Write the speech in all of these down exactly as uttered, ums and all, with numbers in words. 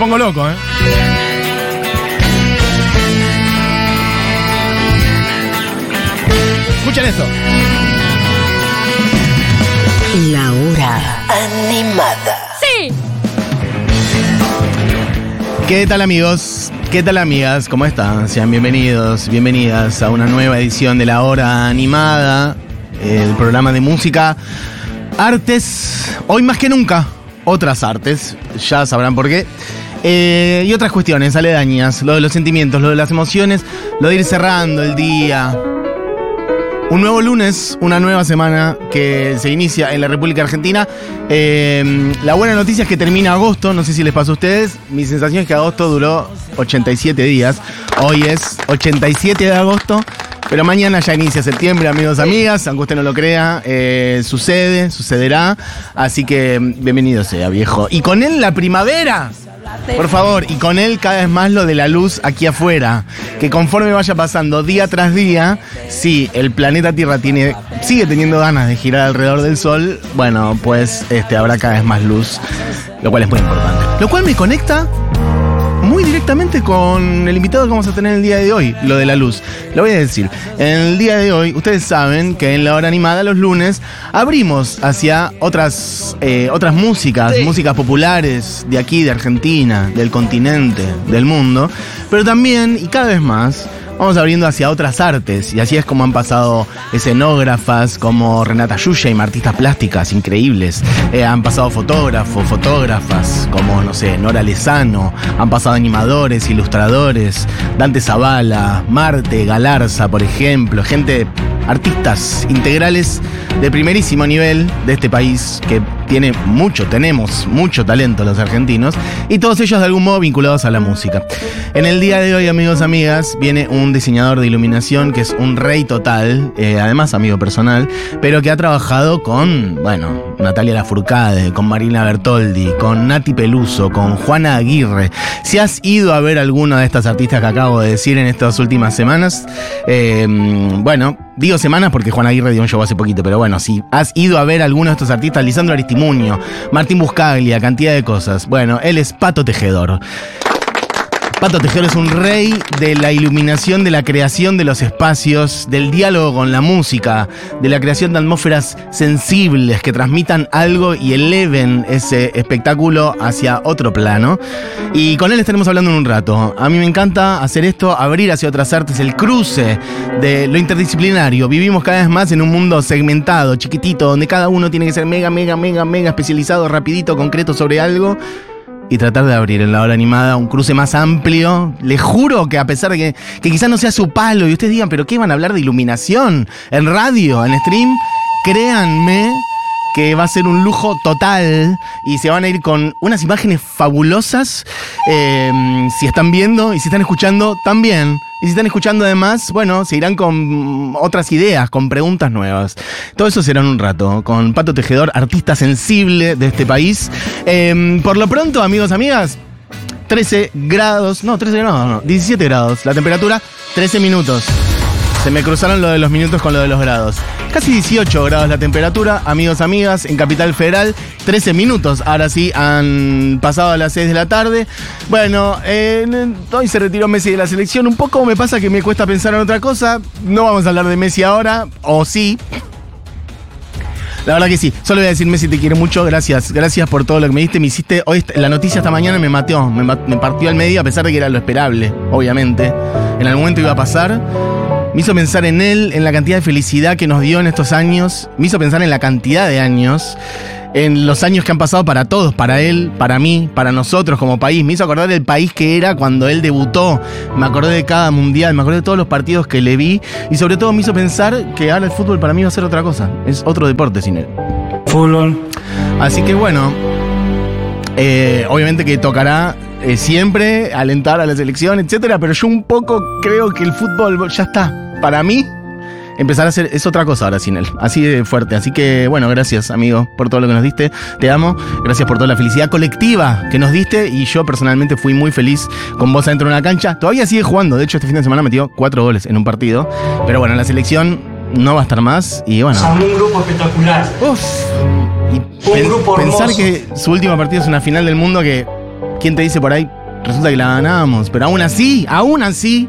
pongo loco, ¿eh? Escuchen esto. La hora animada. ¡Sí! ¿Qué tal, amigos? ¿Qué tal, amigas? ¿Cómo están? Sean bienvenidos, bienvenidas a una nueva edición de La Hora Animada, el programa de música, artes, hoy más que nunca, otras artes, ya sabrán por qué, eh, y otras cuestiones aledañas, lo de los sentimientos, lo de las emociones, lo de ir cerrando el día. Un nuevo lunes, una nueva semana que se inicia en la República Argentina. Eh, la buena noticia es que termina agosto, no sé si les pasó a ustedes. Mi sensación es que agosto duró ochenta y siete días. Hoy es ochenta y siete de agosto, pero mañana ya inicia septiembre, amigos, amigas. Aunque usted no lo crea, eh, sucede, sucederá. Así que bienvenido sea, viejo. Y con él la primavera. Por favor, y con él cada vez más lo de la luz aquí afuera, que conforme vaya pasando día tras día, sí, el planeta Tierra tiene, sigue teniendo ganas de girar alrededor del Sol, bueno, pues este, habrá cada vez más luz, lo cual es muy importante. Lo cual me conecta muy directamente con el invitado que vamos a tener el día de hoy, lo de la luz. Lo voy a decir, en el día de hoy, ustedes saben que en La Hora Animada los lunes abrimos hacia otras, eh, otras músicas, sí. músicas populares de aquí, de Argentina, del continente, del mundo, pero también, y cada vez más, vamos abriendo hacia otras artes, y así es como han pasado escenógrafas como Renata Yuya, artistas plásticas increíbles. Eh, han pasado fotógrafos, fotógrafas como, no sé, Nora Lezano. Han pasado animadores, ilustradores, Dante Zavala, Marte Galarza, por ejemplo. Gente, artistas integrales de primerísimo nivel de este país que tiene mucho, tenemos mucho talento los argentinos, y todos ellos de algún modo vinculados a la música. En el día de hoy, amigos, amigas, viene un diseñador de iluminación que es un rey total, eh, además amigo personal, pero que ha trabajado con, bueno, Natalia Lafourcade, con Marina Bertoldi, con Nati Peluso, con Juana Aguirre. Si has ido a ver alguna de estas artistas que acabo de decir en estas últimas semanas, eh, bueno, digo semanas porque Juana Aguirre dio un show hace poquito, pero bueno, si has ido a ver alguno de estos artistas, Lisandro Aristimuño, Martín Buscaglia, cantidad de cosas. Bueno, él es Pato Tejedor. Pato Tejedor es un rey de la iluminación, de la creación de los espacios, del diálogo con la música, de la creación de atmósferas sensibles que transmitan algo y eleven ese espectáculo hacia otro plano. Y con él estaremos hablando en un rato. A mí me encanta hacer esto, abrir hacia otras artes, el cruce de lo interdisciplinario. Vivimos cada vez más en un mundo segmentado, chiquitito, donde cada uno tiene que ser mega, mega, mega, mega especializado, rapidito, concreto sobre algo. Y tratar de abrir en La Hora Animada un cruce más amplio. Les juro que a pesar de que, que quizás no sea su palo y ustedes digan, ¿pero qué van a hablar de iluminación? En radio, en stream, créanme que va a ser un lujo total y se van a ir con unas imágenes fabulosas. Eh, si están viendo y si están escuchando, también. Y si están escuchando además, bueno, se irán con otras ideas, con preguntas nuevas. Todo eso será en un rato, con Pato Tejedor, artista sensible de este país. Eh, por lo pronto, amigos, amigas, trece grados, no, trece grados, no, diecisiete grados. La temperatura, trece minutos. Se me cruzaron lo de los minutos con lo de los grados. Casi dieciocho grados la temperatura, amigos, amigas, en Capital Federal. trece minutos, ahora sí, han pasado a las seis de la tarde. Bueno, eh, hoy se retiró Messi de la selección. Un poco me pasa que me cuesta pensar en otra cosa. No vamos a hablar de Messi ahora, o sí. La verdad que sí. Solo voy a decir, Messi, te quiero mucho. Gracias. Gracias por todo lo que me diste. Me hiciste hoy, la noticia esta mañana me mateó. Me, me partió al medio, a pesar de que era lo esperable, obviamente. En algún momento iba a pasar. Me hizo pensar en él, en la cantidad de felicidad que nos dio en estos años. Me hizo pensar en la cantidad de años, en los años que han pasado para todos, para él, para mí, para nosotros como país. Me hizo acordar del país que era cuando él debutó. Me acordé de cada mundial, me acordé de todos los partidos que le vi. Y sobre todo me hizo pensar que ahora el fútbol para mí va a ser otra cosa. Es otro deporte sin él. Fútbol. Así que bueno, eh, obviamente que tocará eh, siempre alentar a la selección, etcétera. Pero yo un poco creo que el fútbol ya está. Para mí, empezar a hacer es otra cosa ahora sin él. Así de fuerte. Así que, bueno, gracias, amigo, por todo lo que nos diste. Te amo. Gracias por toda la felicidad colectiva que nos diste. Y yo personalmente fui muy feliz con vos adentro de una cancha. Todavía sigue jugando. De hecho, este fin de semana metió cuatro goles en un partido. Pero bueno, la selección no va a estar más. Y bueno. Son un grupo espectacular. Uf. Y un pen- grupo pensar hermoso. que su último partido es una final del mundo que... ¿quién te dice por ahí? Resulta que la ganamos, pero aún así, aún así,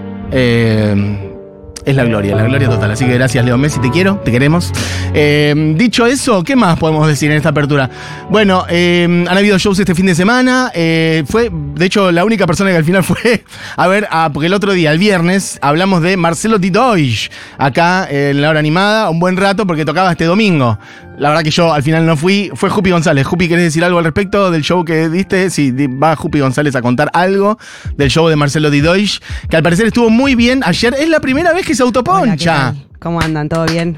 eh, es la gloria, la gloria total. Así que gracias, Leo Messi, te quiero, te queremos. Eh, dicho eso, ¿qué más podemos decir en esta apertura? Bueno, eh, han habido shows este fin de semana. Eh, fue, de hecho, la única persona que al final fue a ver, a, porque el otro día, el viernes, hablamos de Marcelo Didoix, acá en la hora animada, un buen rato porque tocaba este domingo. La verdad que yo al final no fui, fue Jupi González. Jupi, ¿querés decir algo al respecto del show que diste? Sí, va Jupi González a contar algo del show de Marcelo Didoix, que al parecer estuvo muy bien ayer. Es la primera vez que se autoponcha. Hola, ¿qué tal? ¿Cómo andan? ¿Todo bien?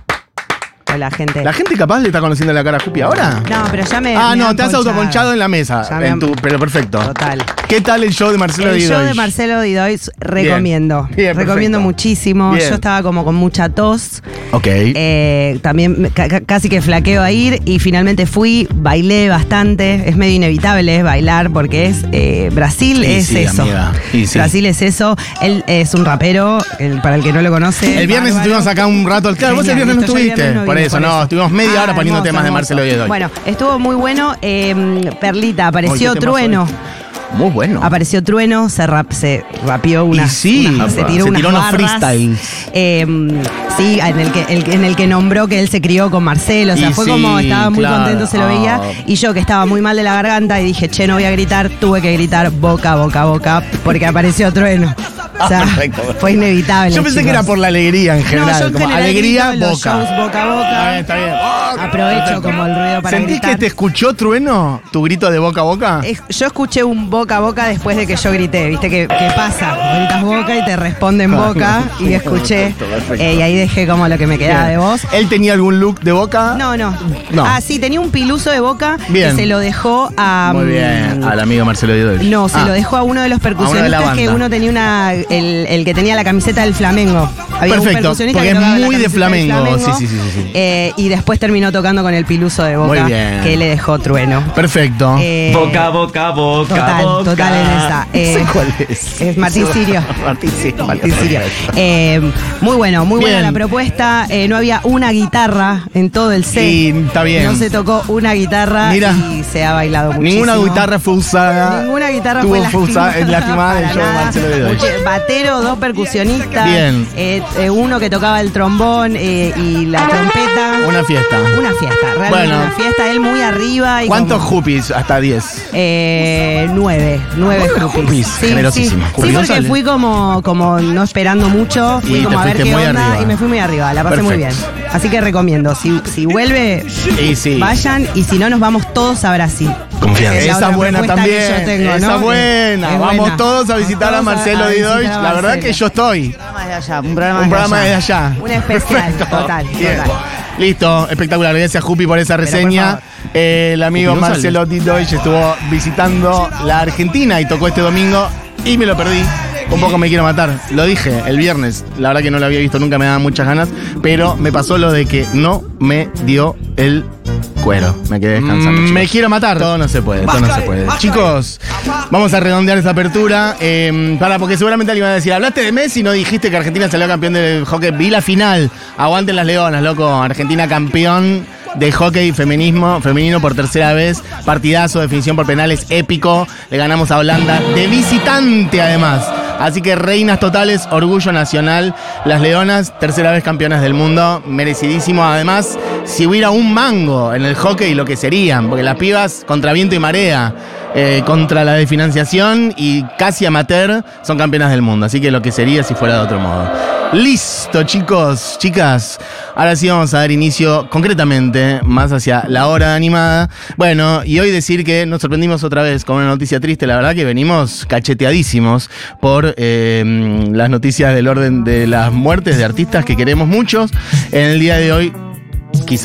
Hola, gente. ¿La gente capaz le está conociendo la cara a Jupi ahora? No, pero ya me. Ah, me no, han te has ponchado. autoponchado en la mesa. Ya me En han- tu, pero perfecto. Total. ¿Qué tal el show de Marcelo El Didoix? show de Marcelo Didoix recomiendo. Bien, recomiendo perfecto. muchísimo. Bien. Yo estaba como con mucha tos. Ok. Eh, también ca- ca- casi que flaqueo a ir y finalmente fui, bailé bastante. Es medio inevitable bailar porque es eh, Brasil Sí, es sí, eso. amiga. Sí, sí. Brasil es eso. Él es un rapero, el- para el que no lo conoce. El viernes bárbaro. estuvimos acá un rato. Claro, vos el Genial, viernes no listo, yo el estuviste. viernes no por vine, eso, por no. eso. Estuvimos media Ah, hora poniendo hermoso, temas de hermoso. Marcelo Didoix. Bueno, estuvo muy bueno. eh, Perlita, apareció Ay, ¿qué temazo Trueno. es? Muy bueno. Apareció Trueno, se, rap, se rapeó una. Y sí, se tiró, se unas tiró unos barras. freestyles. Eh, sí, en el, que, el- en el que nombró que él se crió con Marcelo. O sea, Y fue sí, como, estaba muy claro. contento, se lo veía. Ah. Y yo, que estaba muy mal de la garganta, y dije, che, no voy a gritar, tuve que gritar boca, boca, boca, porque apareció Trueno. O sea, Ah, perfecto, perfecto. fue inevitable. Yo pensé que chicos. era por la alegría en general. No, yo en como general alegría, grito en los boca. shows boca a boca. Está bien, está bien. Aprovecho Perfecto. como el ruido para ¿Sentís gritar. que te escuchó Trueno tu grito de boca a boca? Es- Yo escuché un boca a boca después de que yo grité, ¿viste? ¿Qué, qué pasa? Gritas boca y te responden boca y escuché. Perfecto, perfecto. eh, y ahí dejé como lo que me quedaba de voz. ¿Él tenía algún look de boca? No, no, No. Ah, sí, tenía un piluso de boca Bien. que se lo dejó a. Muy bien, al amigo Marcelo Didoix. No, se Ah. lo dejó a uno de los A uno de la percusionistas que banda. uno tenía una. El, el que tenía la camiseta del Flamengo. Había un Perfecto, percusionista porque que es tocaba la muy de camiseta del Flamengo. Sí, sí, sí, sí, sí. Eh, y después terminó tocando con el piluso de boca Muy bien. que le dejó Trueno. Perfecto. Eh, Boca, boca, boca, Total, boca. total en esa. No sé Eh, cuál es. es Martín Sirio. Martín Sirio. Martín Sirio. Perfecto. Eh, muy bueno, muy buena Bien. la propuesta. Eh, no había una guitarra en todo el set. Sí, está bien. No se tocó una guitarra Mira. y se ha bailado muchísimo. Ninguna guitarra fue usada. Ninguna guitarra Tuvo- fue fue usada- lastimada, lastimada del para show de nada. Marcelo Didoix. Mucho- Batero, dos percusionistas. Bien. eh, eh, uno que tocaba el trombón eh, y la trompeta. Una fiesta. Una fiesta, realmente Bueno. una fiesta. Él muy arriba. Y ¿Cuántos como- jupis? Hasta diez. Eh, nueve, nueve Nueve jupis. jupis, Sí, generosísimo. sí. Jupi Sí, porque González. fui como, como no esperando mucho, fui Y como te a ver fuiste qué muy onda arriba. y me fui muy arriba, la pasé muy bien. Perfecto. Así que recomiendo, si, si vuelve, Y sí. vayan y si no nos vamos todos a Brasil. Confianza. Es la Esa otra buena propuesta también. que yo tengo, Esa ¿no? buena. Es Vamos buena. todos a visitar a Todos Marcelo a Didoix. visitar a La verdad Marcelo. que yo estoy. Un programa de allá, un programa, Un programa de allá. Un especial, Perfecto. total, Bien. total. Listo, espectacular. Gracias, Jupi, por esa por reseña. favor. Eh, el amigo Jupi González. Marcelo Didoix estuvo visitando la Argentina y tocó este domingo y me lo perdí. Un poco me quiero matar. Lo dije el viernes. La verdad que no lo había visto nunca, me daban muchas ganas. Pero me pasó lo de que no me dio el cuero. Me quedé descansando. Mm, me quiero matar. Todo no se puede, todo no se puede. Chicos, vamos a redondear esta apertura. Eh, para, porque seguramente alguien va a decir, hablaste de Messi, no dijiste que Argentina salió campeón del hockey. Vi la final. Aguanten las leonas, loco. Argentina campeón de hockey feminismo, femenino por tercera vez. Partidazo, definición por penales, épico. Le ganamos a Holanda de visitante, además. Así que reinas totales, orgullo nacional. Las leonas, tercera vez campeonas del mundo, merecidísimo. Además, si hubiera un mango en el hockey, lo que serían, porque las pibas contra viento y marea, eh, contra la desfinanciación y casi amateur, son campeonas del mundo. Así que lo que sería si fuera de otro modo. Listo, chicos, chicas. Ahora sí vamos a dar inicio concretamente más hacia la hora animada. Bueno, y hoy decir que nos sorprendimos otra vez con una noticia triste. La verdad que venimos cacheteadísimos por eh, las noticias del orden de las muertes de artistas que queremos muchos. En el día de hoy